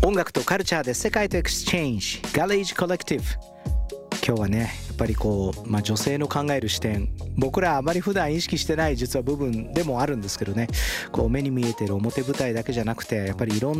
音楽とカルチャーで世界とエクスチェンジ、ガレージコレクティブ。今日はね、やっぱりこう、女性の考える視点、僕らあまり普段意識してない実は部分でもあるんですけどね、こう目に見えてる表舞台だけじゃなくて、やっぱりいろん